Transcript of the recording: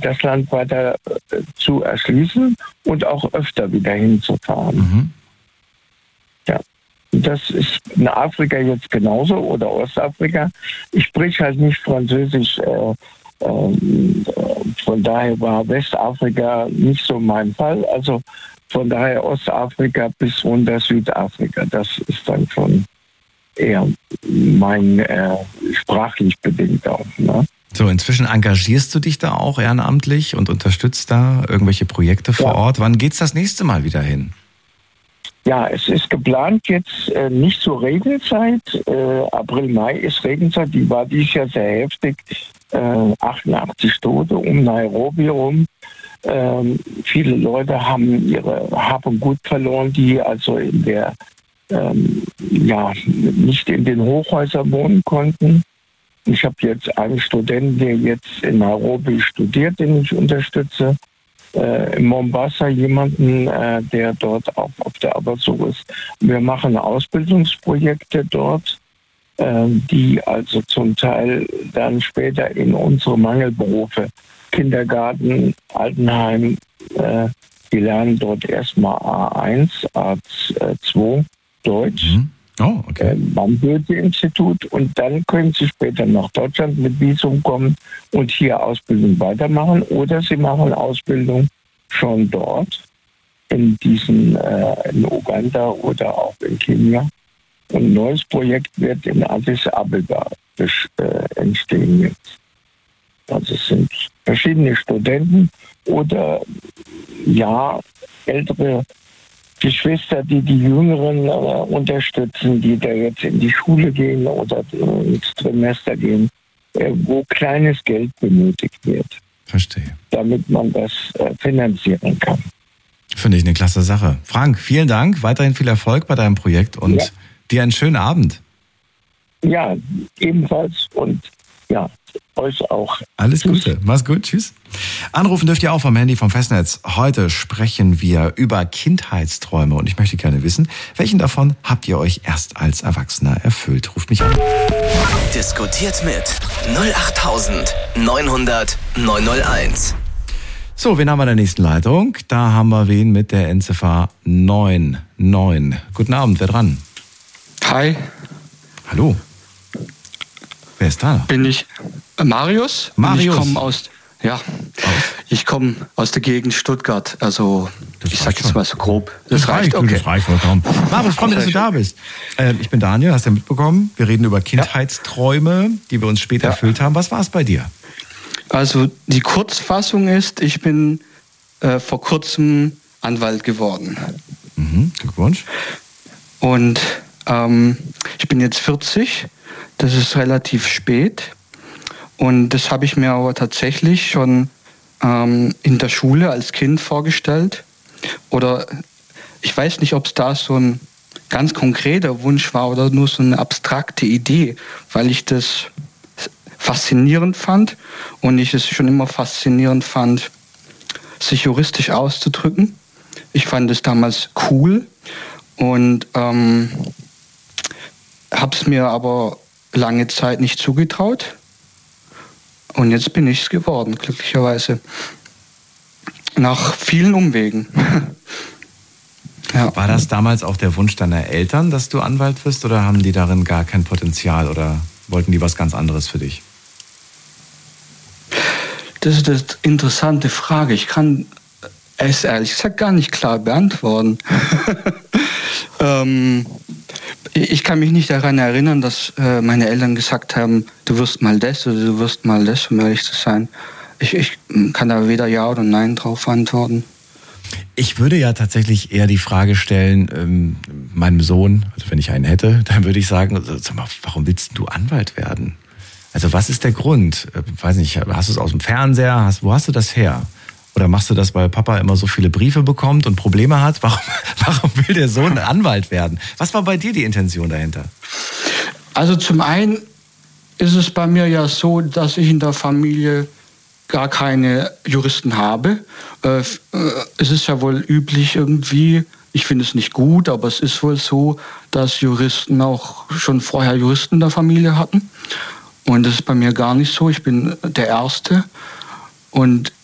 das Land weiter zu erschließen und auch öfter wieder hinzufahren. Mhm. Ja, das ist in Afrika jetzt genauso oder Ostafrika. Ich spreche halt nicht Französisch, von daher war Westafrika nicht so mein Fall. Also von daher Ostafrika bis runter Südafrika. Das ist dann schon eher mein sprachlich bedingt auch. Ne? So, inzwischen engagierst du dich da auch ehrenamtlich und unterstützt da irgendwelche Projekte vor Ort. Wann geht's das nächste Mal wieder hin? Ja, es ist geplant jetzt nicht zur Regenzeit. April, Mai ist Regenzeit. Die war dieses Jahr sehr heftig. 88 Tote um Nairobi rum. Viele Leute haben ihre Hab und Gut verloren, die also in der nicht in den Hochhäusern wohnen konnten. Ich habe jetzt einen Studenten, der jetzt in Nairobi studiert, den ich unterstütze. In Mombasa jemanden, der dort auch auf der Arbeit so ist. Wir machen Ausbildungsprojekte dort, die also zum Teil dann später in unsere Mangelberufe, Kindergarten, Altenheim, die lernen dort erstmal A1, A2 Deutsch. Mhm. Oh, okay. Beim Goethe-Institut und dann können sie später nach Deutschland mit Visum kommen und hier Ausbildung weitermachen oder sie machen Ausbildung schon dort in Uganda oder auch in Kenia. Und ein neues Projekt wird in Addis Abeba entstehen jetzt. Also es sind verschiedene Studenten oder ältere Geschwister, die Jüngeren unterstützen, die da jetzt in die Schule gehen oder ins Trimester gehen, wo kleines Geld benötigt wird. Verstehe. Damit man das finanzieren kann. Finde ich eine klasse Sache. Frank, vielen Dank. Weiterhin viel Erfolg bei deinem Projekt und dir einen schönen Abend. Ja, ebenfalls und euch auch. Alles Gute. Mach's gut. Tschüss. Anrufen dürft ihr auch vom Handy vom Festnetz. Heute sprechen wir über Kindheitsträume und ich möchte gerne wissen, welchen davon habt ihr euch erst als Erwachsener erfüllt? Ruft mich an. Diskutiert mit 08900 901. So, wen haben wir in der nächsten Leitung? Da haben wir wen mit der Endziffer 99. Guten Abend, wer dran? Hi. Hallo. Wer ist da? Bin ich Marius. Marius. Ich komme aus der Gegend Stuttgart. Also ich sage jetzt mal so grob. Das reicht, okay. Das reicht vollkommen. Marius, freue mich, dass du da bist. Ich bin Daniel, hast du ja mitbekommen. Wir reden über Kindheitsträume, die wir uns später erfüllt haben. Was war es bei dir? Also die Kurzfassung ist, ich bin vor kurzem Anwalt geworden. Mhm, Glückwunsch. Und ich bin jetzt 40. Das ist relativ spät und das habe ich mir aber tatsächlich schon in der Schule als Kind vorgestellt. Oder ich weiß nicht, ob es da so ein ganz konkreter Wunsch war oder nur so eine abstrakte Idee, weil ich das faszinierend fand und ich es schon immer faszinierend fand, sich juristisch auszudrücken. Ich fand es damals cool und habe es mir aber lange Zeit nicht zugetraut und jetzt bin ich es geworden, glücklicherweise. Nach vielen Umwegen. War das damals auch der Wunsch deiner Eltern, dass du Anwalt wirst oder haben die darin gar kein Potenzial oder wollten die was ganz anderes für dich? Das ist eine interessante Frage. Ich kann es ehrlich gesagt gar nicht klar beantworten. Ich kann mich nicht daran erinnern, dass meine Eltern gesagt haben, du wirst mal das oder du wirst mal das, um ehrlich zu sein. Ich kann da weder Ja oder Nein drauf antworten. Ich würde ja tatsächlich eher die Frage stellen, meinem Sohn, also wenn ich einen hätte, dann würde ich sagen, sag mal, warum willst du Anwalt werden? Also was ist der Grund? Weiß nicht, hast du es aus dem Fernseher? Wo hast du das her? Oder machst du das, weil Papa immer so viele Briefe bekommt und Probleme hat? Warum will der Sohn Anwalt werden? Was war bei dir die Intention dahinter? Also zum einen ist es bei mir ja so, dass ich in der Familie gar keine Juristen habe. Es ist ja wohl üblich irgendwie, ich finde es nicht gut, aber es ist wohl so, dass Juristen auch schon vorher Juristen in der Familie hatten. Und das ist bei mir gar nicht so. Ich bin der Erste. Und